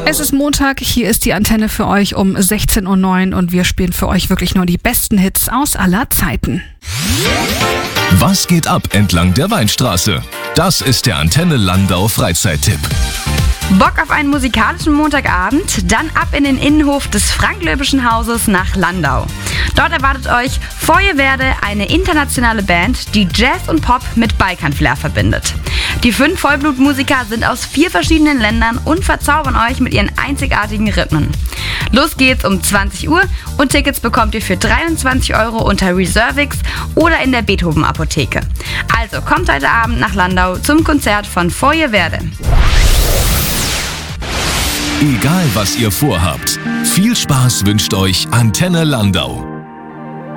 Es ist Montag, hier ist die Antenne für euch um 16:09 Uhr und wir spielen für euch wirklich nur die besten Hits aus aller Zeiten. Was geht ab entlang der Weinstraße? Das ist der Antenne Landau Freizeittipp. Bock auf einen musikalischen Montagabend? Dann ab in den Innenhof des Frank-Löbischen Hauses nach Landau. Dort erwartet euch Feuerwerde, eine internationale Band, die Jazz und Pop mit Balkan-Flair verbindet. Die 5 Vollblutmusiker sind aus 4 verschiedenen Ländern und verzaubern euch mit ihren einzigartigen Rhythmen. Los geht's um 20 Uhr und Tickets bekommt ihr für 23 € unter Reservix oder in der Beethoven-Apotheke. Also kommt heute Abend nach Landau zum Konzert von Feuerwerde. Egal was ihr vorhabt, viel Spaß wünscht euch Antenne Landau.